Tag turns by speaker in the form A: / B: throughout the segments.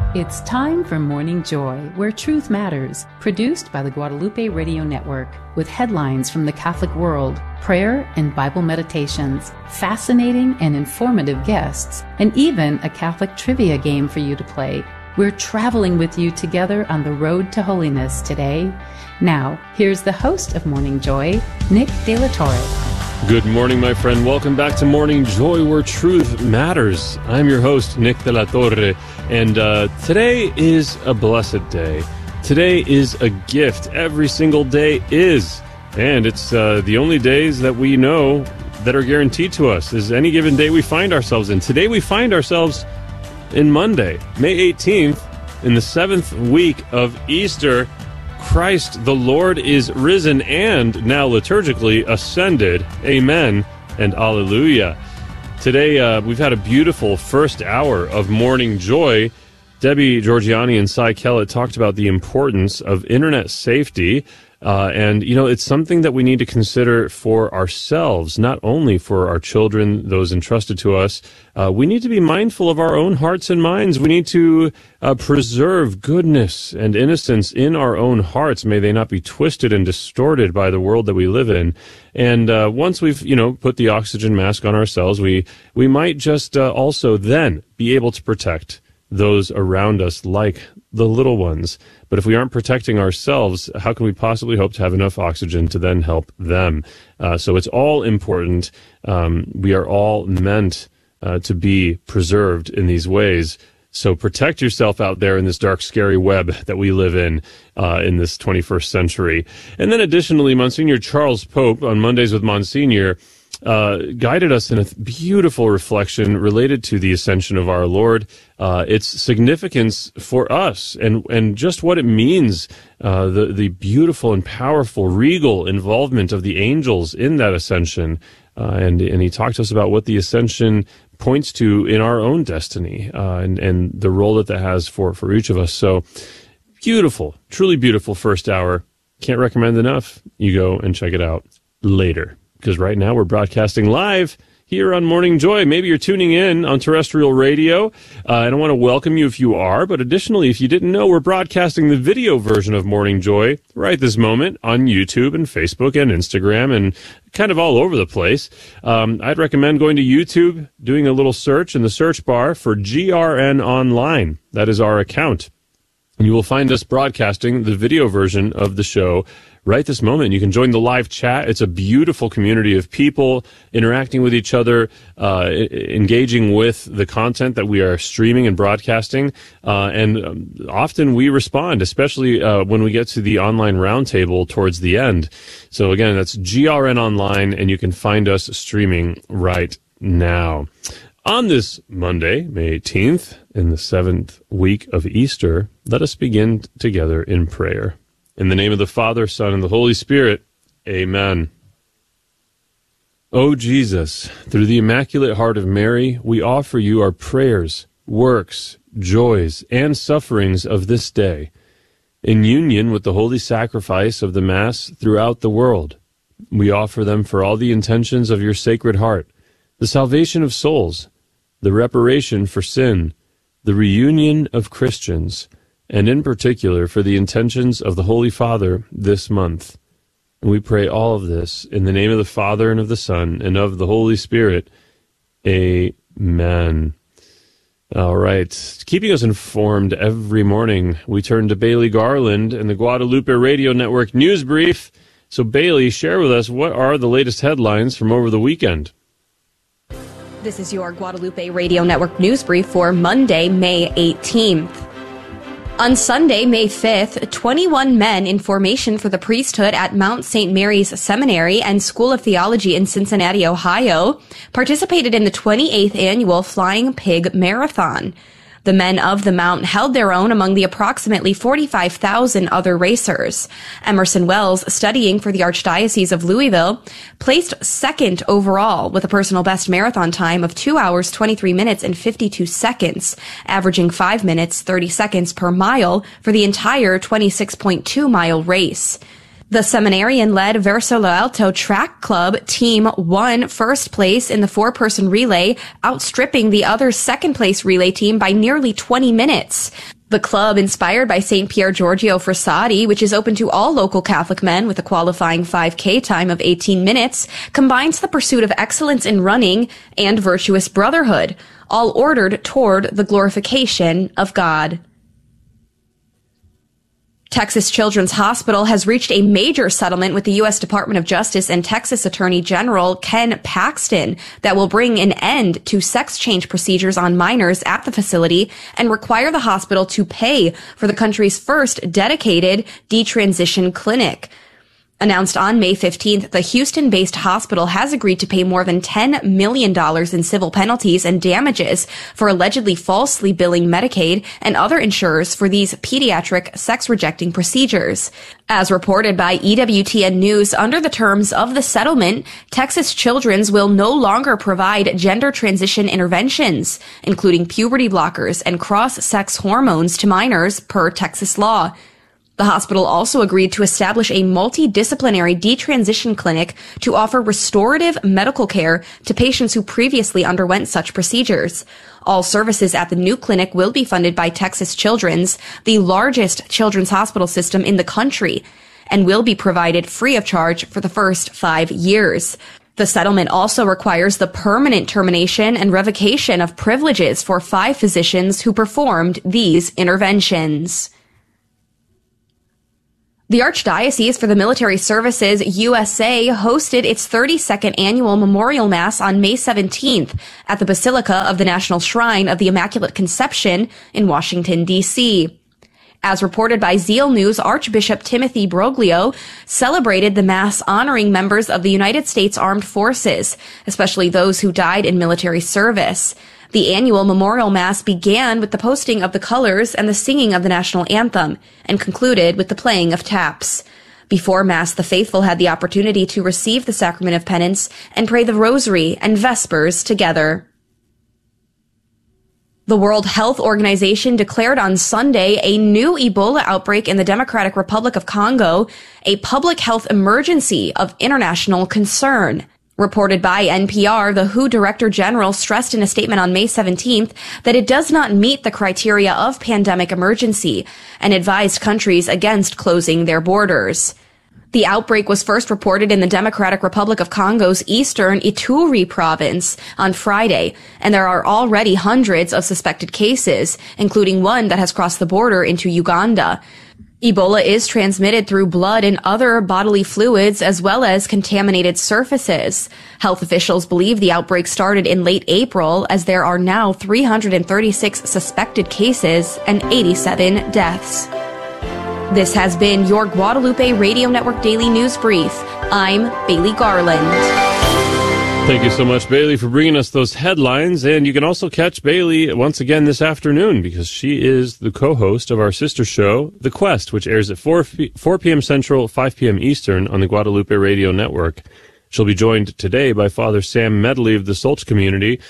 A: It's time for Morning Joy, where truth matters, produced by the Guadalupe Radio Network, with headlines from the Catholic world, prayer and Bible meditations, fascinating and informative guests, and even a Catholic trivia game for you to play. We're traveling with you together on the road to holiness today. Now, here's the host of Morning Joy, Nick De La Torre.
B: Good morning, my friend. Welcome back to Morning Joy, where truth matters. I'm your host, Nick De La Torre, and today is a blessed day. Today is a gift. Every single day is, and it's the only days that we know that are guaranteed to us is any given day we find ourselves in. Today we find ourselves in Monday, May 18th, in the 7th week of Easter. Christ the Lord is risen and now liturgically ascended. Amen and alleluia. Today we've had a beautiful first hour of Morning Joy. Debbie Georgiani and Cy Kellett talked about the importance of internet safety. And, you know, it's something that we need to consider for ourselves, not only for our children, those entrusted to us. We need to be mindful of our own hearts and minds. We need to preserve goodness and innocence in our own hearts. May they not be twisted and distorted by the world that we live in. And once we've, put the oxygen mask on ourselves, we might just also then be able to protect those around us, like the little ones. But if we aren't protecting ourselves, how can we possibly hope to have enough oxygen to then help them? So it's all important. We are all meant to be preserved in these ways. So protect yourself out there in this dark, scary web that we live in this 21st century. And then additionally, Monsignor Charles Pope on Mondays with Monsignor guided us in a beautiful reflection related to the ascension of our Lord, its significance for us, and just what it means, the beautiful and powerful regal involvement of the angels in that ascension. And he talked to us about what the ascension points to in our own destiny, and the role that has for each of us. So beautiful, truly beautiful first hour. Can't recommend enough. You go and check it out later. Because right now we're broadcasting live here on Morning Joy. Maybe you're tuning in on terrestrial radio. I don't want to welcome you if you are, but additionally, if you didn't know, we're broadcasting the video version of Morning Joy right this moment on YouTube and Facebook and Instagram and kind of all over the place. I'd recommend going to YouTube, doing a little search in the search bar for GRN Online. That is our account. And you will find us broadcasting the video version of the show right this moment. You can join the live chat. It's a beautiful community of people interacting with each other, engaging with the content that we are streaming and broadcasting. And often we respond, especially when we get to the online roundtable towards the end. So again, that's GRN Online, and you can find us streaming right now. On this Monday, May 18th, in the 7th week of Easter, let us begin together in prayer. In the name of the Father, Son, and the Holy Spirit, amen. O Jesus, through the Immaculate Heart of Mary, we offer you our prayers, works, joys, and sufferings of this day, in union with the holy sacrifice of the Mass throughout the world. We offer them for all the intentions of your Sacred Heart, the salvation of souls, the reparation for sin, the reunion of Christians, and in particular for the intentions of the Holy Father this month. And we pray all of this in the name of the Father, and of the Son, and of the Holy Spirit. Amen. All right. Keeping us informed every morning, we turn to Bailey Garland and the Guadalupe Radio Network News Brief. So Bailey, share with us, what are the latest headlines from over the weekend?
C: This is your Guadalupe Radio Network News Brief for Monday, May 18th. On Sunday, May 5th, 21 men in formation for the priesthood at Mount St. Mary's Seminary and School of Theology in Cincinnati, Ohio, participated in the 28th annual Flying Pig Marathon. The men of the Mount held their own among the approximately 45,000 other racers. Emerson Wells, studying for the Archdiocese of Louisville, placed second overall with a personal best marathon time of 2 hours, 23 minutes, and 52 seconds, averaging 5 minutes, 30 seconds per mile for the entire 26.2-mile race. The seminarian-led Verso Lo Alto Track Club team won first place in the four-person relay, outstripping the other second-place relay team by nearly 20 minutes. The club, inspired by St. Pier Giorgio Frassati, which is open to all local Catholic men with a qualifying 5K time of 18 minutes, combines the pursuit of excellence in running and virtuous brotherhood, all ordered toward the glorification of God. Texas Children's Hospital has reached a major settlement with the U.S. Department of Justice and Texas Attorney General Ken Paxton that will bring an end to sex change procedures on minors at the facility and require the hospital to pay for the country's first dedicated detransition clinic. Announced on May 15th, the Houston-based hospital has agreed to pay more than $10 million in civil penalties and damages for allegedly falsely billing Medicaid and other insurers for these pediatric sex-rejecting procedures. As reported by EWTN News, under the terms of the settlement, Texas Children's will no longer provide gender transition interventions, including puberty blockers and cross-sex hormones to minors per Texas law. The hospital also agreed to establish a multidisciplinary detransition clinic to offer restorative medical care to patients who previously underwent such procedures. All services at the new clinic will be funded by Texas Children's, the largest children's hospital system in the country, and will be provided free of charge for the first 5 years. The settlement also requires the permanent termination and revocation of privileges for 5 physicians who performed these interventions. The Archdiocese for the Military Services USA hosted its 32nd annual Memorial Mass on May 17th at the Basilica of the National Shrine of the Immaculate Conception in Washington, D.C. As reported by Zeal News, Archbishop Timothy Broglio celebrated the Mass honoring members of the United States Armed Forces, especially those who died in military service. The annual Memorial Mass began with the posting of the colors and the singing of the national anthem, and concluded with the playing of taps. Before Mass, the faithful had the opportunity to receive the sacrament of penance and pray the Rosary and Vespers together. The World Health Organization declared on Sunday a new Ebola outbreak in the Democratic Republic of Congo, a public health emergency of international concern. Reported by NPR, the WHO Director General stressed in a statement on May 17th that it does not meet the criteria of pandemic emergency and advised countries against closing their borders. The outbreak was first reported in the Democratic Republic of Congo's eastern Ituri province on Friday, and there are already hundreds of suspected cases, including one that has crossed the border into Uganda. Ebola is transmitted through blood and other bodily fluids as well as contaminated surfaces. Health officials believe the outbreak started in late April, as there are now 336 suspected cases and 87 deaths. This has been your Guadalupe Radio Network Daily News Brief. I'm Bailey Garland.
B: Thank you so much, Bailey, for bringing us those headlines. And you can also catch Bailey once again this afternoon because she is the co-host of our sister show, The Quest, which airs at 4 p.m. Central, 5 p.m. Eastern on the Guadalupe Radio Network. She'll be joined today by Father Sam Medley of the Solch community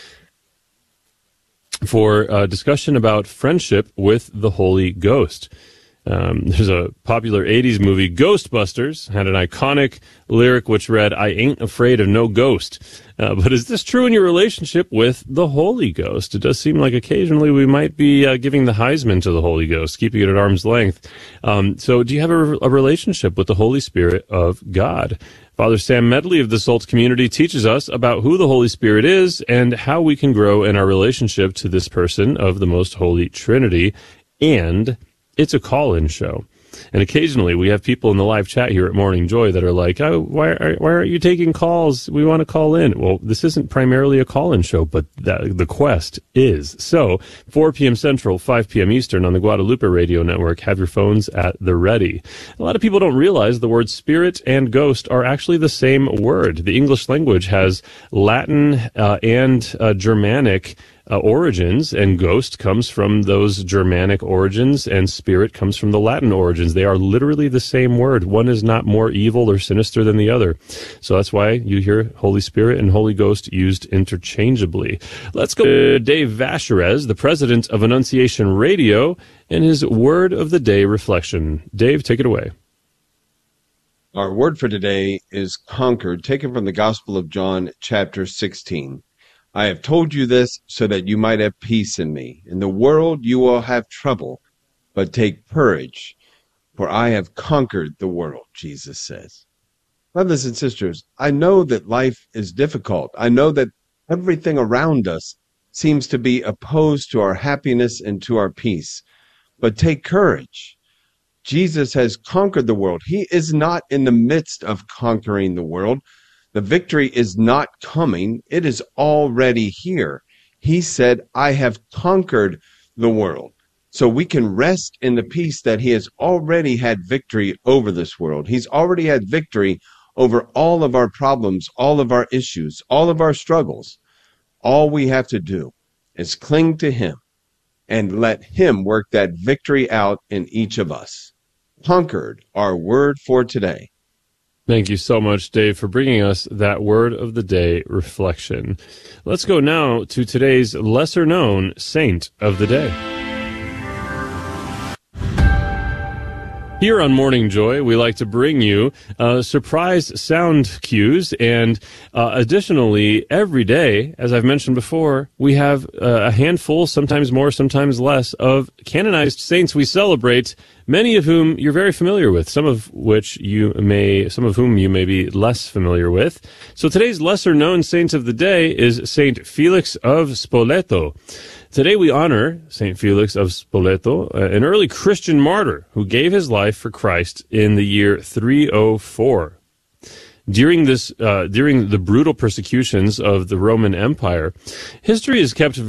B: for a discussion about friendship with the Holy Ghost. There's a popular 80s movie, Ghostbusters, had an iconic lyric which read, "I ain't afraid of no ghost." But is this true in your relationship with the Holy Ghost? It does seem like occasionally we might be giving the Heisman to the Holy Ghost, keeping it at arm's length. So do you have a relationship with the Holy Spirit of God? Father Sam Medley of the Solch community teaches us about who the Holy Spirit is and how we can grow in our relationship to this person of the Most Holy Trinity. And it's a call-in show. And occasionally we have people in the live chat here at Morning Joy that are like, "Oh, why aren't you taking calls? We want to call in." Well, this isn't primarily a call-in show, but the Quest is. So 4 p.m. Central, 5 p.m. Eastern on the Guadalupe Radio Network. Have your phones at the ready. A lot of people don't realize the words spirit and ghost are actually the same word. The English language has Latin and Germanic origins, and ghost comes from those Germanic origins, and spirit comes from the Latin origins. They are literally the same word. One is not more evil or sinister than the other. So that's why you hear Holy Spirit and Holy Ghost used interchangeably. Let's go to Dave Vacherez, the president of Annunciation Radio, and his Word of the Day reflection. Dave, take it away.
D: Our word for today is conquered, taken from the Gospel of John, chapter 16. I have told you this so that you might have peace in me. In the world you will have trouble, but take courage, for I have conquered the world, Jesus says. Brothers and sisters, I know that life is difficult. I know that everything around us seems to be opposed to our happiness and to our peace. But take courage. Jesus has conquered the world. He is not in the midst of conquering the world. The victory is not coming. It is already here. He said, I have conquered the world. So we can rest in the peace that he has already had victory over this world. He's already had victory over all of our problems, all of our issues, all of our struggles. All we have to do is cling to him and let him work that victory out in each of us. Conquered, our word for today.
B: Thank you so much, Dave, for bringing us that word of the day reflection. Let's go now to today's lesser-known saint of the day. Here on Morning Joy, we like to bring you surprise sound cues, and additionally, every day, as I've mentioned before, we have a handful, sometimes more, sometimes less, of canonized saints we celebrate, many of whom you're very familiar with, some of whom you may be less familiar with. So today's lesser-known saint of the day is Saint Felix of Spoleto. Today we honor St. Felix of Spoleto, an early Christian martyr who gave his life for Christ in the year 304. During the brutal persecutions of the Roman Empire, history is kept